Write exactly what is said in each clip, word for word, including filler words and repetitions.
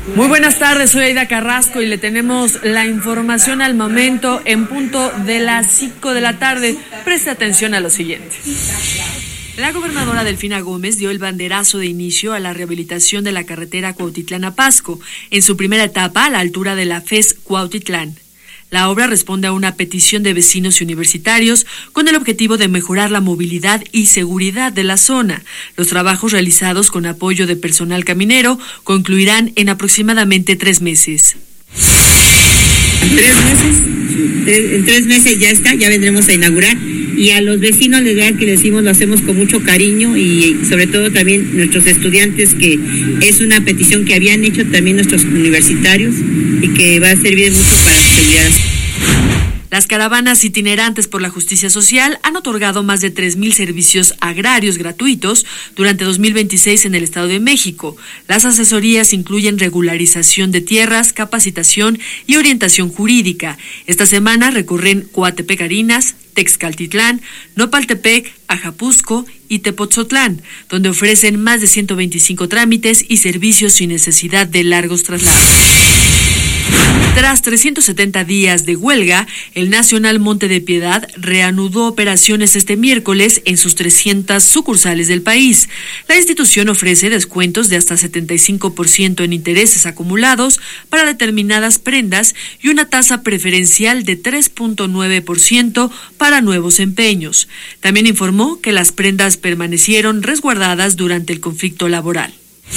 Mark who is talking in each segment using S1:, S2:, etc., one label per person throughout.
S1: Muy buenas tardes, soy Aida Carrasco y le tenemos la información al momento en punto de las cinco de la tarde. Preste atención a lo siguiente. La gobernadora Delfina Gómez dio el banderazo de inicio a la rehabilitación de la carretera Cuautitlán a Pasco, en su primera etapa a la altura de la F E S Cuautitlán. La obra responde a una petición de vecinos y universitarios con el objetivo de mejorar la movilidad y seguridad de la zona. Los trabajos realizados con apoyo de personal caminero concluirán en aproximadamente tres meses.
S2: Tres meses, en tres meses ya está, ya vendremos a inaugurar. Y a los vecinos les vean que les decimos, lo hacemos con mucho cariño y sobre todo también nuestros estudiantes, que es una petición que habían hecho también nuestros universitarios y que va a servir mucho para su seguridad.
S1: Las caravanas itinerantes por la justicia social han otorgado más de tres mil servicios agrarios gratuitos durante dos mil veintiséis en el Estado de México. Las asesorías incluyen regularización de tierras, capacitación y orientación jurídica. Esta semana recorren Coatepec Arenas, Texcaltitlán, Nopaltepec, Ajapusco y Tepotzotlán, donde ofrecen más de ciento veinticinco trámites y servicios sin necesidad de largos traslados. Tras trescientos setenta días de huelga, el Nacional Monte de Piedad reanudó operaciones este miércoles en sus trescientas sucursales del país. La institución ofrece descuentos de hasta setenta y cinco por ciento en intereses acumulados para determinadas prendas y una tasa preferencial de tres punto nueve por ciento para nuevos empeños. También informó que las prendas permanecieron resguardadas durante el conflicto laboral.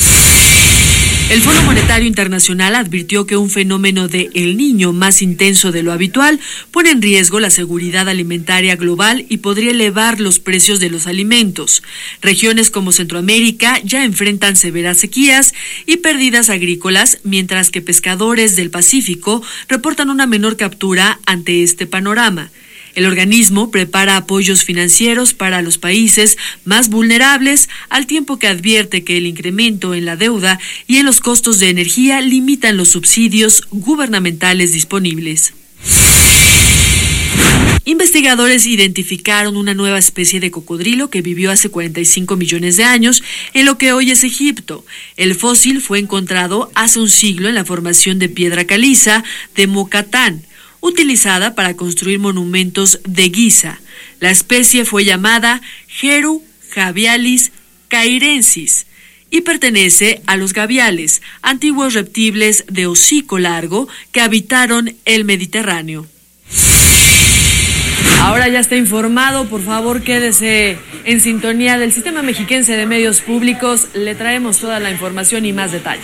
S1: El Fondo Monetario Internacional advirtió que un fenómeno de El Niño más intenso de lo habitual pone en riesgo la seguridad alimentaria global y podría elevar los precios de los alimentos. Regiones como Centroamérica ya enfrentan severas sequías y pérdidas agrícolas, mientras que pescadores del Pacífico reportan una menor captura ante este panorama. El organismo prepara apoyos financieros para los países más vulnerables, al tiempo que advierte que el incremento en la deuda y en los costos de energía limitan los subsidios gubernamentales disponibles. Investigadores identificaron una nueva especie de cocodrilo que vivió hace cuarenta y cinco millones de años en lo que hoy es Egipto. El fósil fue encontrado hace un siglo en la formación de piedra caliza de Mocatán, utilizada para construir monumentos de Giza. La especie fue llamada Heru gavialis cairensis y pertenece a los gaviales, antiguos reptiles de hocico largo que habitaron el Mediterráneo. Ahora ya está informado, por favor quédese en sintonía del Sistema Mexiquense de Medios Públicos. Le traemos toda la información y más detalles.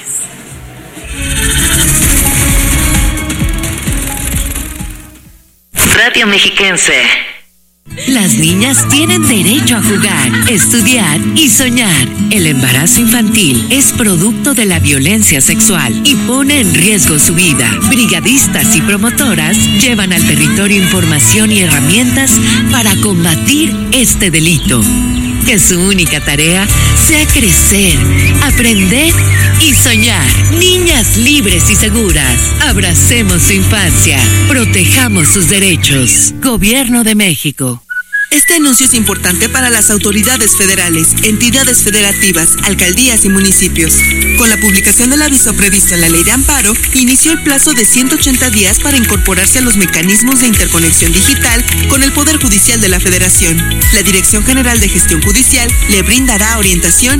S3: Radio Mexiquense.
S4: Las niñas tienen derecho a jugar, estudiar y soñar. El embarazo infantil es producto de la violencia sexual y pone en riesgo su vida. Brigadistas y promotoras llevan al territorio información y herramientas para combatir este delito. Que su única tarea sea crecer, aprender y soñar. Niñas libres y seguras. Abracemos su infancia. Protejamos sus derechos. Gobierno de México.
S5: Este anuncio es importante para las autoridades federales, entidades federativas, alcaldías y municipios. Con la publicación del aviso previsto en la Ley de Amparo, inició el plazo de ciento ochenta días para incorporarse a los mecanismos de interconexión digital con el Poder Judicial de la Federación. La Dirección General de Gestión Judicial le brindará orientación